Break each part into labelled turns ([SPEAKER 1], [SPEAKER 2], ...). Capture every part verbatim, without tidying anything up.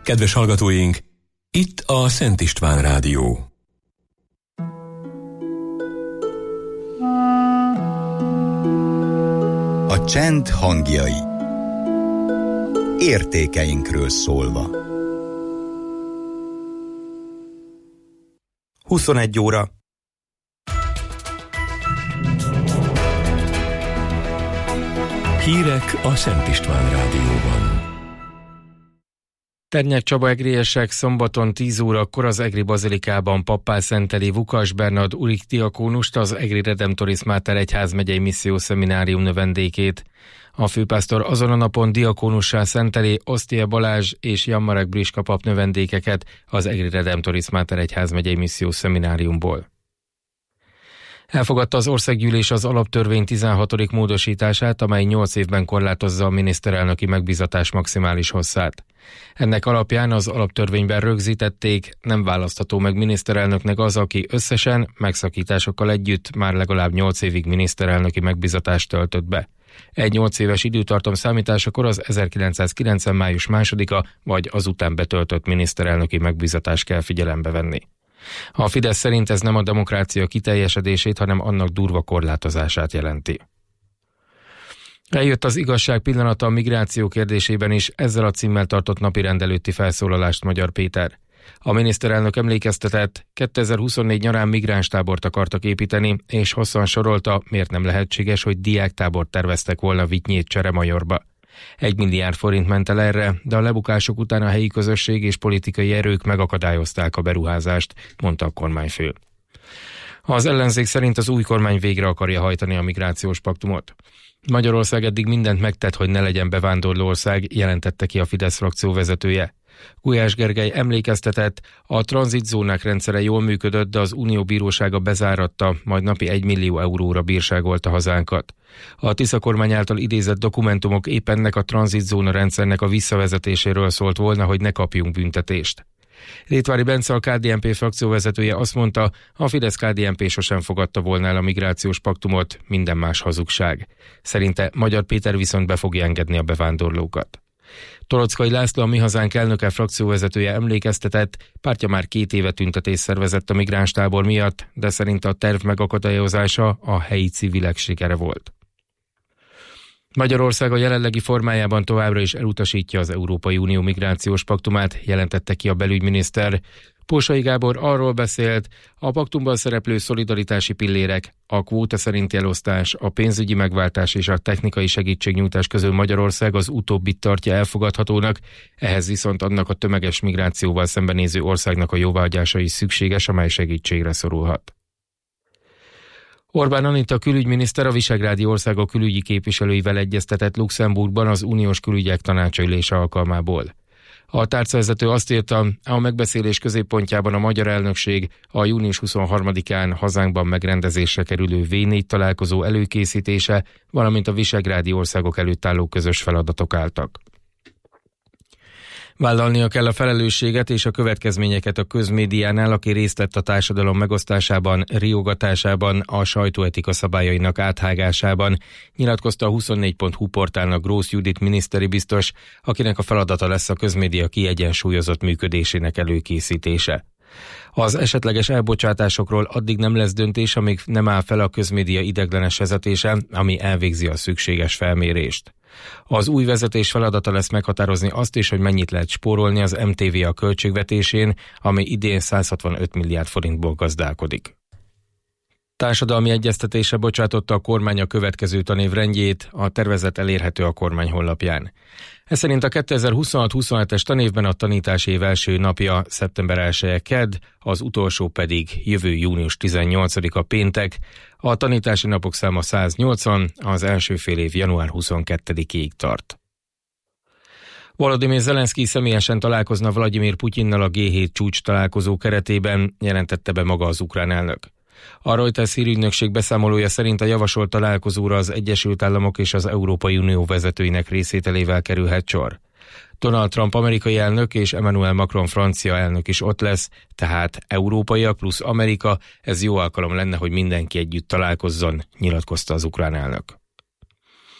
[SPEAKER 1] Kedves hallgatóink, itt a Szent István Rádió.
[SPEAKER 2] A csend hangjai. Értékeinkről szólva.
[SPEAKER 3] huszonegy óra.
[SPEAKER 1] Hírek a Szent István Rádióban.
[SPEAKER 4] Ternyek Csaba egriesek szombaton tíz órakor az Egri Bazilikában pappá szenteli Vukas Bernard Urik diakónust, az Egri Redemptoris Mater egyházmegyei missziószeminárium növendékét. A főpásztor azon a napon diakónussá szenteli Osztia Balázs és Jan Marek Briska pap növendékeket az Egri Redemptoris Mater egyházmegyei missziószemináriumból. Elfogadta az országgyűlés az alaptörvény tizenhatodik módosítását, amely nyolc évben korlátozza a miniszterelnöki megbízatás maximális hosszát. Ennek alapján az alaptörvényben rögzítették, nem választható meg miniszterelnöknek az, aki összesen, megszakításokkal együtt már legalább nyolc évig miniszterelnöki megbízatást töltött be. Egy nyolc éves időtartam számításakor az ezerkilencszázkilencven. május másodika vagy azután betöltött miniszterelnöki megbízatást kell figyelembe venni. A Fidesz szerint ez nem a demokrácia kiteljesedését, hanem annak durva korlátozását jelenti. Eljött az igazság pillanata a migráció kérdésében is, ezzel a címmel tartott napirend előtti felszólalást Magyar Péter. A miniszterelnök emlékeztetett, kétezer-huszonnégy nyarán migránstábort akartak építeni, és hosszan sorolta, miért nem lehetséges, hogy diáktábort terveztek volna Vitnyét Cseremajorba. Egy milliárd forint ment el erre, de a lebukások után a helyi közösség és politikai erők megakadályozták a beruházást, mondta a kormányfő. Az ellenzék szerint az új kormány végre akarja hajtani a migrációs paktumot. Magyarország eddig mindent megtett, hogy ne legyen bevándorló ország, jelentette ki a Fidesz frakció vezetője. Gulyás Gergely emlékeztetett, a tranzitzónák rendszere jól működött, de az Unió bírósága bezáratta, majd napi egy millió euróra bírságolta hazánkat. A Tisza kormány által idézett dokumentumok épp ennek a tranzitzóna rendszernek a visszavezetéséről szólt volna, hogy ne kapjunk büntetést. Rétvári Bence, a ká dé en pé frakcióvezetője azt mondta, a Fidesz-ká dé en pé sosem fogadta volna el a migrációs paktumot, minden más hazugság. Szerinte Magyar Péter viszont be fogja engedni a bevándorlókat. Toroczkai László, a Mi Hazánk elnöke frakcióvezetője emlékeztetett, pártja már két éve tüntetést szervezett a migránstábor miatt, de szerinte a terv megakadályozása a helyi civilek sikere volt. Magyarország a jelenlegi formájában továbbra is elutasítja az Európai Unió migrációs paktumát, jelentette ki a belügyminiszter. Pósai Gábor arról beszélt, a paktumban szereplő szolidaritási pillérek, a kvóta szerinti elosztás, a pénzügyi megváltás és a technikai segítségnyújtás közül Magyarország az utóbbit tartja elfogadhatónak, ehhez viszont annak a tömeges migrációval szembenéző országnak a jóváhagyása is szükséges, amely segítségre szorulhat. Orbán Anita külügyminiszter a visegrádi országok külügyi képviselőivel egyeztetett Luxemburgban az uniós külügyek tanácsa ülése alkalmából. A tárcavezető azt írta, a megbeszélés középpontjában a magyar elnökség a június huszonharmadikán hazánkban megrendezésre kerülő vé négy találkozó előkészítése, valamint a visegrádi országok előtt álló közös feladatok álltak. Vállalnia kell a felelősséget és a következményeket a közmédiánál, aki részt vett a társadalom megosztásában, riogatásában, a sajtóetika szabályainak áthágásában, nyilatkozta a huszonnégy pont hu portálnak Grósz Judit miniszteri biztos, akinek a feladata lesz a közmédia kiegyensúlyozott működésének előkészítése. Az esetleges elbocsátásokról addig nem lesz döntés, amíg nem áll fel a közmédia ideiglenes vezetése, ami elvégzi a szükséges felmérést. Az új vezetés feladata lesz meghatározni azt is, hogy mennyit lehet spórolni az em té vé a költségvetésén, ami idén száz hatvanöt milliárd forintból gazdálkodik. Társadalmi egyeztetése bocsátotta a kormány a következő tanév rendjét, a tervezet elérhető a kormány honlapján. Ez szerint a kétezer-huszonhat-huszonhetes tanévben a tanítási év első napja szeptember elseje kedd, az utolsó pedig jövő június tizennyolcadika péntek, a tanítási napok száma száznyolcvan, az első fél év január huszonkettedikéig tart. Volodymyr Zelenszkij személyesen találkozna Vladimir Putyinnal a gé hét csúcs találkozó keretében, jelentette be maga az ukrán elnök. A Reuters hírügynökség beszámolója szerint a javasolt találkozóra az Egyesült Államok és az Európai Unió vezetőinek részvételével kerülhet sor. Donald Trump amerikai elnök és Emmanuel Macron francia elnök is ott lesz, tehát európaiak plusz Amerika, ez jó alkalom lenne, hogy mindenki együtt találkozzon, nyilatkozta az ukrán elnök.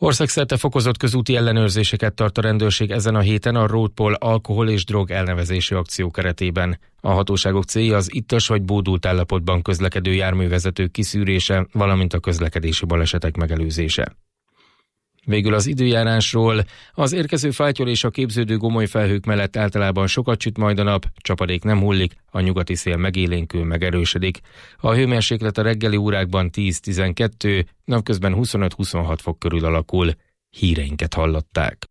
[SPEAKER 4] Országszerte fokozott közúti ellenőrzéseket tart a rendőrség ezen a héten a Roadpol alkohol és drog elnevezési akció keretében. A hatóságok célja az ittas vagy bódult állapotban közlekedő járművezetők kiszűrése, valamint a közlekedési balesetek megelőzése. Végül az időjárásról: az érkező fáttyol és a képződő gomoly felhők mellett általában sokat süt majd a nap, csapadék nem hullik, a nyugati szél megélénkül, megerősödik. A hőmérséklet a reggeli órákban tíz-tizenkettő, napközben huszonöt-huszonhat fok körül alakul. Híreinket hallották.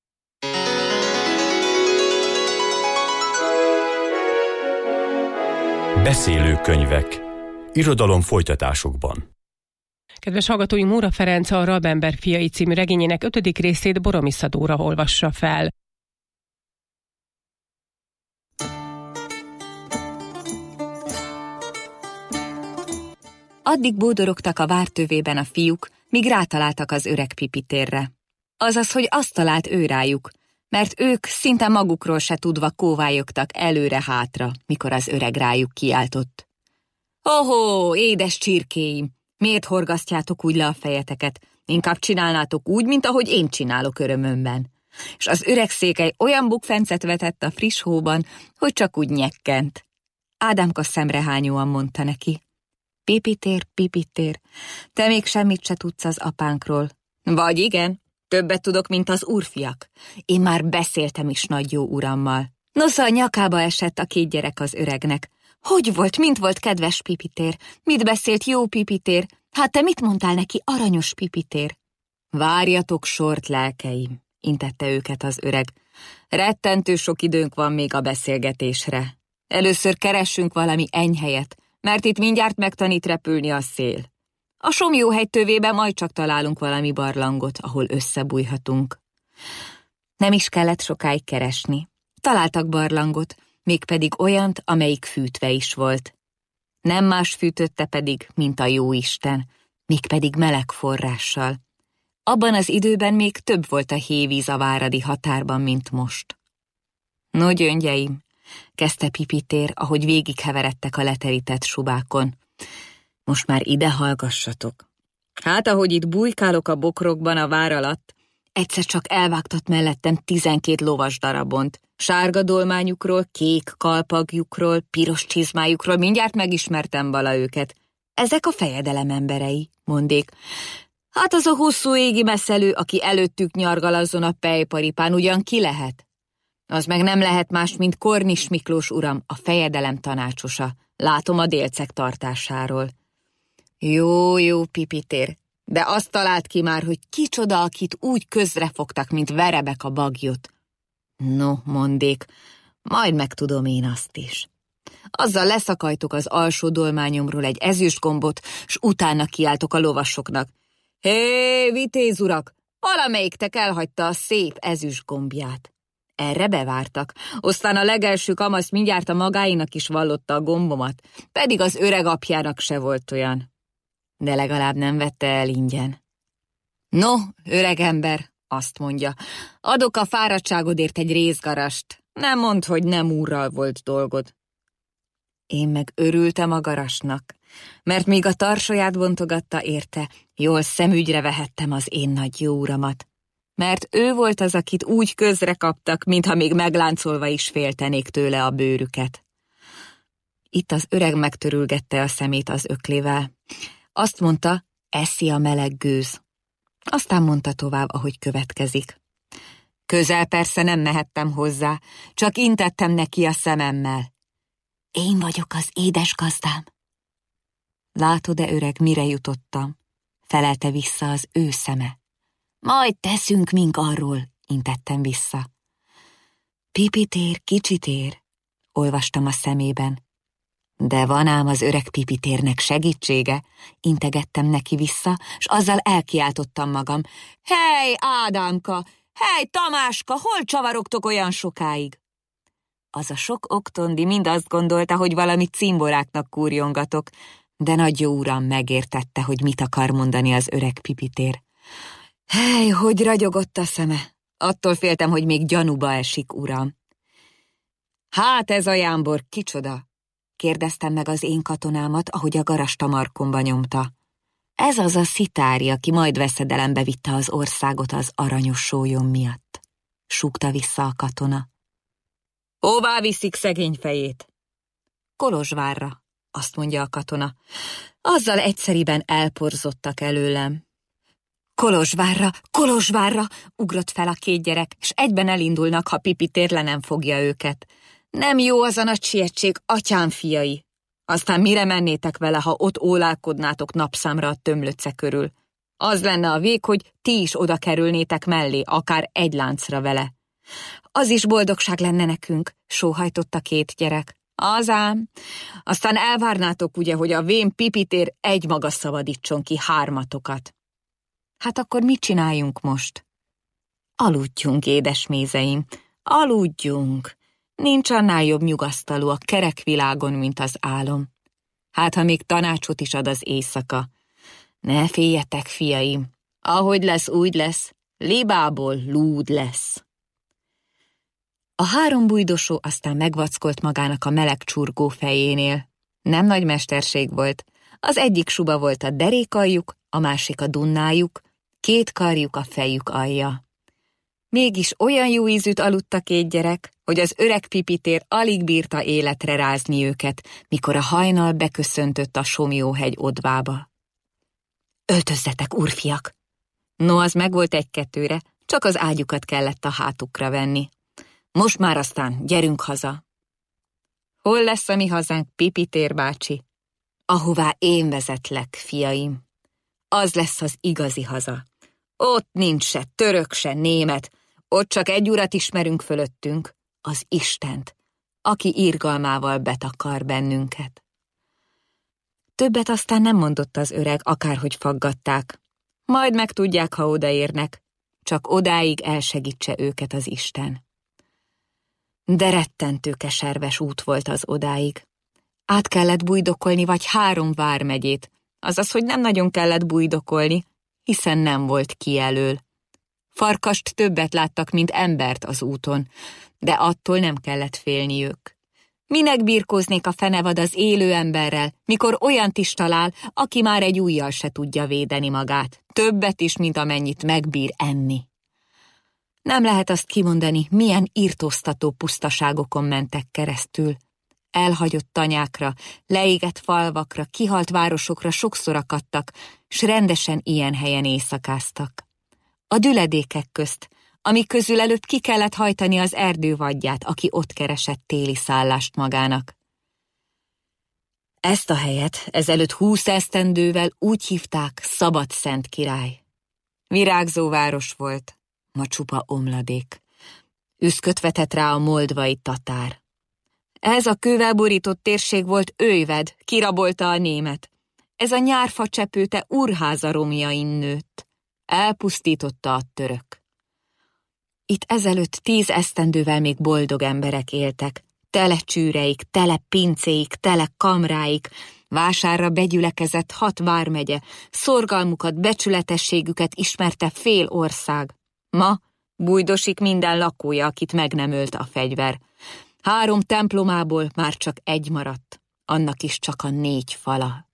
[SPEAKER 3] Beszélő könyvek. Irodalom folytatásokban.
[SPEAKER 5] Kedves hallgatóink, Móra Ferenc a Rabember fiai című regényének ötödik részét Boromissza Dóra olvassa fel.
[SPEAKER 6] Addig bódorogtak a vártövében a fiúk, míg rátaláltak az öreg Pipitérre. Azaz, hogy azt talált ő rájuk, mert ők szinte magukról se tudva kóvályogtak előre-hátra, mikor az öreg rájuk kiáltott. Ohó, édes csirkéim! Miért horgasztjátok úgy le a fejeteket? Inkább csinálnátok úgy, mint ahogy én csinálok örömömben. És az öreg székely olyan bukfencet vetett a friss hóban, hogy csak úgy nyekkent. Ádámka szemrehányóan mondta neki. Pipitér, Pipitér, te még semmit se tudsz az apánkról. Vagy igen, többet tudok, mint az úrfiak. Én már beszéltem is nagy jó urammal. Nosza a nyakába esett a két gyerek az öregnek. Hogy volt, mint volt, kedves Pipitér? Mit beszélt jó Pipitér? Hát te mit mondtál neki, aranyos Pipitér? Várjatok sort, lelkeim, intette őket az öreg. Rettentő sok időnk van még a beszélgetésre. Először keressünk valami enyhelyet, mert itt mindjárt megtanít repülni a szél. A Somjóhegy tövében majd csak találunk valami barlangot, ahol összebújhatunk. Nem is kellett sokáig keresni. Találtak barlangot, mégpedig olyant, amelyik fűtve is volt. Nem más fűtötte pedig, mint a jóisten, mégpedig meleg forrással. Abban az időben még több volt a hévíz a váradi határban, mint most. No, gyöngyeim, kezdte Pipitér, ahogy végigheveredtek a leterített subákon. Most már ide hallgassatok. Hát, ahogy itt bujkálok a bokrokban a vár alatt, egyszer csak elvágtat mellettem tizenkét lovas darabont. Sárga dolmányukról, kék kalpagjukról, piros csizmájukról mindjárt megismertem vala őket. Ezek a fejedelem emberei, mondék. Hát az a hosszú égi messzelő, aki előttük nyargal azon a pejparipán, ugyan ki lehet? Az meg nem lehet más, mint Kornis Miklós uram, a fejedelem tanácsosa. Látom a délceg tartásáról. Jó, jó, Pipitér, de azt talált ki már, hogy kicsoda, akit úgy közrefogtak, mint verebek a bagyot. No, mondék, majd megtudom én azt is. Azzal leszakajtok az alsó dolmányomról egy ezüstgombot, s utána kiáltok a lovasoknak. Hé, vitéz urak, valamelyiktek elhagyta a szép ezüstgombját. Erre bevártak, aztán a legelső kamasz mindjárt a magáinak is vallotta a gombomat, pedig az öreg apjának se volt olyan. De legalább nem vette el ingyen. No, öreg ember, azt mondja, adok a fáradtságodért egy részgarast. Nem mondd, hogy nem úrral volt dolgod. Én meg örültem a garasnak, mert míg a tarsaját bontogatta érte, jól szemügyre vehettem az én nagy jó uramat. Mert ő volt az, akit úgy közre kaptak, mintha még megláncolva is féltenék tőle a bőrüket. Itt az öreg megtörülgette a szemét az öklével. Azt mondta, eszi a meleg gőz. Aztán mondta tovább, ahogy következik. Közel persze nem mehettem hozzá, csak intettem neki a szememmel. Én vagyok az édes gazdám. Látod-e, öreg, mire jutottam? Felelte vissza az ő szeme. Majd teszünk mink arról, intettem vissza. Pipitér, kicsitér, olvastam a szemében. De van ám az öreg Pipitérnek segítsége, integettem neki vissza, s azzal elkiáltottam magam. Hely, Ádámka, hely, Tamáska, hol csavarogtok olyan sokáig? Az a sok oktondi mind azt gondolta, hogy valami cimboráknak kúrjongatok, de nagy jó uram megértette, hogy mit akar mondani az öreg Pipitér. Hely, hogy ragyogott a szeme! Attól féltem, hogy még gyanúba esik, uram. Hát ez a jámbor kicsoda? Kérdeztem meg az én katonámat, ahogy a garast a markomba nyomta. Ez az a Szitári, aki majd veszedelembe vitte az országot az aranyos sólyom miatt, súgta vissza a katona. Hová viszik szegény fejét? Kolozsvárra, azt mondja a katona. Azzal egyszeriben elporzottak előlem. Kolozsvárra, Kolozsvárra, ugrott fel a két gyerek, és egyben elindulnak, ha Pipitér le nem fogja őket. Nem jó az a nagy sietség, atyám fiai. Aztán mire mennétek vele, ha ott ólálkodnátok napszámra a tömlöcce körül? Az lenne a vég, hogy ti is oda kerülnétek mellé, akár egy láncra vele. Az is boldogság lenne nekünk, sóhajtott a két gyerek. Az ám. Aztán elvárnátok ugye, hogy a vén Pipitér egymaga szabadítson ki hármatokat. Hát akkor mit csináljunk most? Aludjunk, édesmézeim, aludjunk. Nincs annál jobb nyugasztaló a kerek világon, mint az álom. Hát, ha még tanácsot is ad az éjszaka. Ne féljetek, fiaim, ahogy lesz, úgy lesz, libából lúd lesz. A három bújdosó aztán megvackolt magának a meleg csurgó fejénél. Nem nagy mesterség volt. Az egyik suba volt a derékaljuk, a másik a dunnájuk, két karjuk a fejük alja. Mégis olyan jó ízűt aludt a két gyerek, hogy az öreg Pipitér alig bírta életre rázni őket, mikor a hajnal beköszöntött a Somlyóhegy odvába. Öltözzetek, úrfiak! No, az megvolt egy-kettőre, csak az ágyukat kellett a hátukra venni. Most már aztán gyerünk haza. Hol lesz a mi hazánk, Pipitér bácsi? Ahová én vezetlek, fiaim. Az lesz az igazi haza. Ott nincs se török, se német, ott csak egy urat ismerünk fölöttünk, az Istent, aki irgalmával betakar bennünket. Többet aztán nem mondott az öreg, akárhogy faggatták. Majd megtudják, ha odaérnek, csak odáig elsegítse őket az Isten. De rettentő keserves út volt az odáig. Át kellett bújdokolni vagy három vármegyét, azaz, hogy nem nagyon kellett bújdokolni, hiszen nem volt kijelöl. Farkast többet láttak, mint embert az úton, de attól nem kellett félniük. Minek birkóznék a fenevad az élő emberrel, mikor olyant is talál, aki már egy ujjal se tudja védeni magát, többet is, mint amennyit megbír enni. Nem lehet azt kimondani, milyen irtóztató pusztaságokon mentek keresztül. Elhagyott tanyákra, leégett falvakra, kihalt városokra sokszor akadtak, s rendesen ilyen helyen éjszakáztak. A düledékek közt, amik közül előbb ki kellett hajtani az erdő vadját, aki ott keresett téli szállást magának. Ezt a helyet ezelőtt húsz esztendővel úgy hívták Szabadszent király. Virágzó város volt, ma csupa omladék. Üszköt vetett rá a moldvai tatár. Ez a kővel borított térség volt Őjved, kirabolta a német. Ez a nyárfa csepőte Urháza romjain nőtt. Elpusztította a török. Itt ezelőtt tíz esztendővel még boldog emberek éltek. Tele csűreik, tele pincéik, tele kamráik, vásárra begyülekezett hat vármegye, szorgalmukat, becsületességüket ismerte fél ország. Ma bújdosik minden lakója, akit meg nem ölt a fegyver. Három templomából már csak egy maradt, annak is csak a négy fala.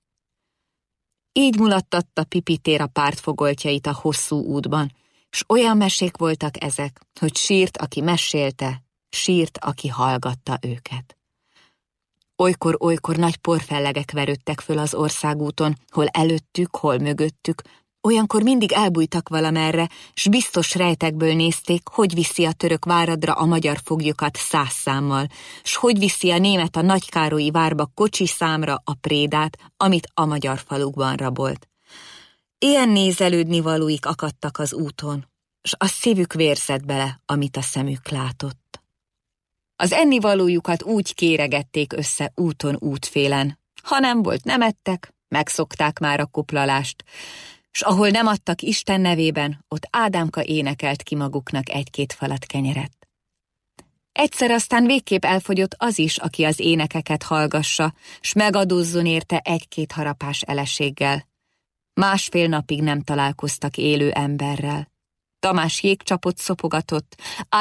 [SPEAKER 6] Így mulattatta Pipitér a pártfogoltjait a hosszú útban, s olyan mesék voltak ezek, hogy sírt, aki mesélte, sírt, aki hallgatta őket. Olykor-olykor nagy porfellegek verődtek föl az országúton, hol előttük, hol mögöttük, olyankor mindig elbújtak valamerre, s biztos rejtekből nézték, hogy viszi a török váradra a magyar foglyokat száz számmal, s hogy viszi a német a Nagykárolyi várba kocsi számra a prédát, amit a magyar falukban rabolt. Ilyen nézelődni valóik akadtak az úton, s a szívük vérzett bele, amit a szemük látott. Az ennivalójukat úgy kéregették össze úton útfélen, ha nem volt, nem ettek, megszokták már a koplalást, s ahol nem adtak Isten nevében, ott Ádámka énekelt ki maguknak egy-két falat kenyeret. Egyszer aztán végképp elfogyott az is, aki az énekeket hallgassa, s megadózzon érte egy-két harapás eleséggel. Másfél napig nem találkoztak élő emberrel. Tamás jégcsapot szopogatott,